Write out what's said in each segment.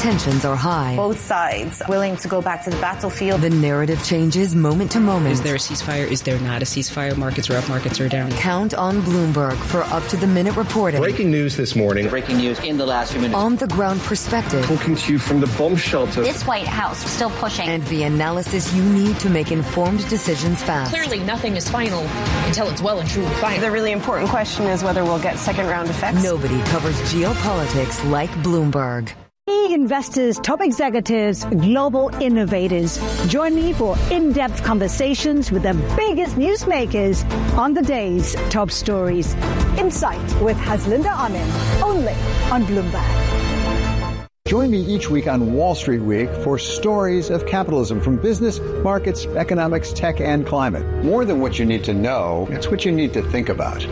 tensions are high. Both sides willing to go back to the battlefield. The narrative changes moment to moment. Is there a ceasefire? Is there not a ceasefire? Markets are up, markets are down. Count on Bloomberg for up-to-the-minute reporting. Breaking news this morning. Breaking news in the last few minutes. On-the-ground perspective. Talking to you from the bomb shelter. This White House still pushing. And the analysis you need to make informed decisions fast. Clearly, nothing is final until it's well and truly final. The really important question is whether we'll get second-round effects. Nobody covers geopolitics like Bloomberg. Key investors, top executives, global innovators. Join me for in-depth conversations with the biggest newsmakers on the day's top stories. Insight with Haslinda Amin, only on Bloomberg. Join me each week on Wall Street Week for stories of capitalism from business, markets, economics, tech, and climate. More than what you need to know, it's what you need to think about.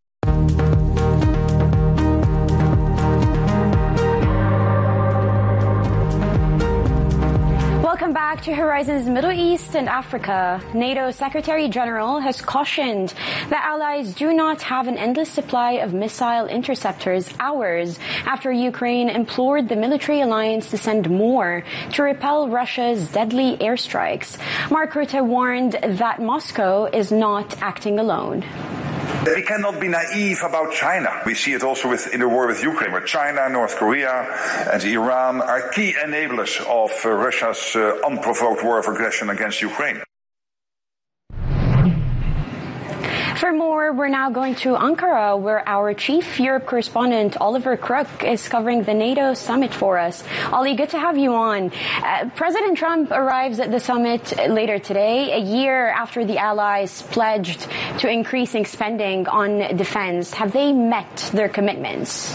Welcome back to Horizons Middle East and Africa. NATO Secretary General has cautioned that allies do not have an endless supply of missile interceptors hours after Ukraine implored the military alliance to send more to repel Russia's deadly airstrikes. Mark Rutte warned that Moscow is not acting alone. We cannot be naive about China. We see it also in the war with Ukraine, where China, North Korea and Iran are key enablers of Russia's unprovoked war of aggression against Ukraine. For more, we're now going to Ankara, where our chief Europe correspondent, Oliver Crook, is covering the NATO summit for us. Ollie, good to have you on. President Trump arrives at the summit later today, a year after the allies pledged to increasing spending on defense. Have they met their commitments?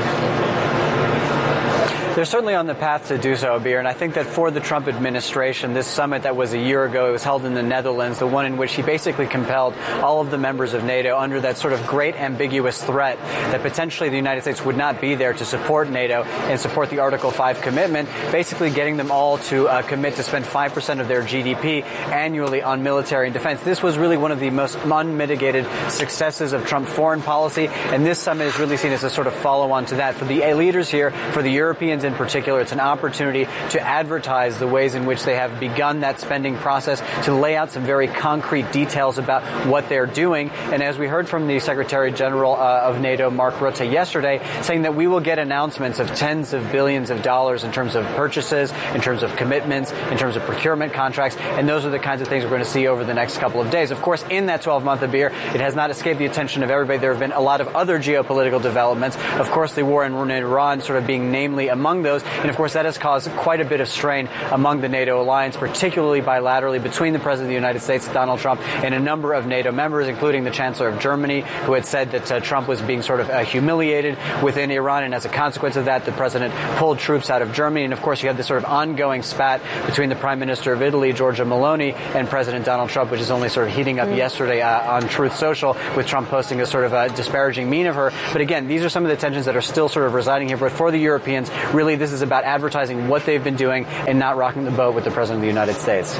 They're certainly on the path to do so, Abir, and I think that for the Trump administration, this summit that was a year ago, it was held in the Netherlands, the one in which he basically compelled all of the members of NATO under that sort of great ambiguous threat that potentially the United States would not be there to support NATO and support the Article 5 commitment, basically getting them all to commit to spend 5% of their GDP annually on military and defense. This was really one of the most unmitigated successes of Trump foreign policy, and this summit is really seen as a sort of follow-on to that. For the leaders here, for the Europeans in particular, it's an opportunity to advertise the ways in which they have begun that spending process, to lay out some very concrete details about what they're doing. And as we heard from the Secretary General of NATO, Mark Rutte, yesterday, saying that we will get announcements of tens of billions of dollars in terms of purchases, in terms of commitments, in terms of procurement contracts, and those are the kinds of things we're going to see over the next couple of days. Of course, in that 12-month Abir, it has not escaped the attention of everybody. There have been a lot of other geopolitical developments. Of course, the war in Iran sort of being namely among those. And, of course, that has caused quite a bit of strain among the NATO alliance, particularly bilaterally between the President of the United States, Donald Trump, and a number of NATO members, including the Chancellor of Germany, who had said that Trump was being sort of humiliated within Iran. And as a consequence of that, the President pulled troops out of Germany. And, of course, you had this sort of ongoing spat between the Prime Minister of Italy, Giorgia Meloni, and President Donald Trump, which is only sort of heating up yesterday on Truth Social, with Trump posting a sort of a disparaging meme of her. But, again, these are some of the tensions that are still sort of residing here. But for the Europeans, really, this is about advertising what they've been doing and not rocking the boat with the President of the United States.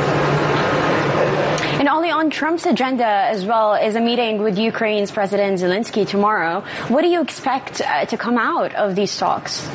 And Ollie, on Trump's agenda as well is a meeting with Ukraine's President Zelensky tomorrow. What do you expect to come out of these talks?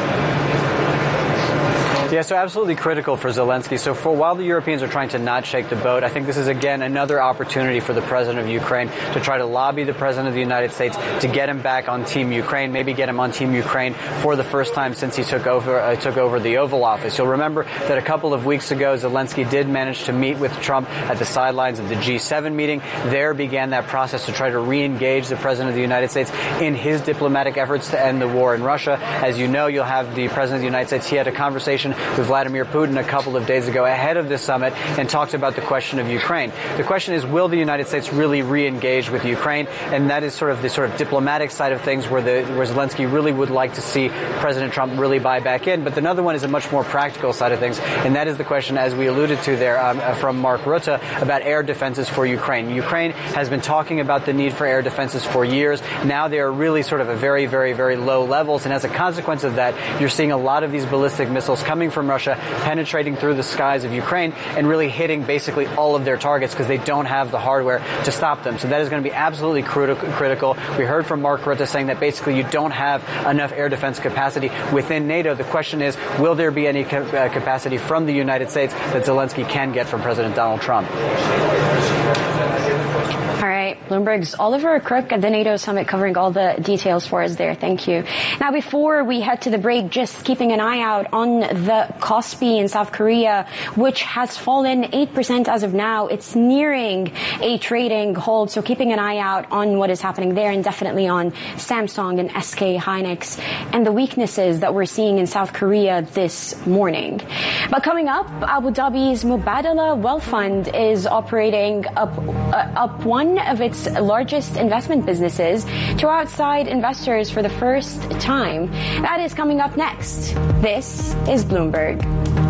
Yeah, so absolutely critical for Zelensky. So while the Europeans are trying to not shake the boat, I think this is, again, another opportunity for the President of Ukraine to try to lobby the President of the United States to get him back on Team Ukraine, maybe get him on Team Ukraine for the first time since he took over the Oval Office. You'll remember that a couple of weeks ago, Zelensky did manage to meet with Trump at the sidelines of the G7 meeting. There began that process to try to re-engage the President of the United States in his diplomatic efforts to end the war in Russia. As you know, you'll have the President of the United States. He had a conversation with Vladimir Putin a couple of days ago ahead of this summit and talked about the question of Ukraine. The question is, will the United States really re-engage with Ukraine? And that is sort of the sort of diplomatic side of things where Zelensky really would like to see President Trump really buy back in. But another one is a much more practical side of things, and that is the question, as we alluded to there from Mark Rutte, about air defenses for Ukraine. Ukraine has been talking about the need for air defenses for years. Now they are really sort of at very, very, very low levels, and as a consequence of that, you're seeing a lot of these ballistic missiles coming coming from Russia, penetrating through the skies of Ukraine and really hitting basically all of their targets because they don't have the hardware to stop them. So that is going to be absolutely critical. We heard from Mark Rutte saying that basically you don't have enough air defense capacity within NATO. The question is, will there be any capacity from the United States that Zelensky can get from President Donald Trump? All right, Bloomberg's Oliver Crook at the NATO summit covering all the details for us there. Thank you. Now, before we head to the break, just keeping an eye out on the Kospi in South Korea, which has fallen 8% as of now. It's nearing a trading hold, so keeping an eye out on what is happening there and definitely on Samsung and SK Hynix and the weaknesses that we're seeing in South Korea this morning. But coming up, Abu Dhabi's Mubadala Wealth Fund is operating up one of its largest investment businesses to outside investors for the first time. That is coming up next. This is Bloomberg.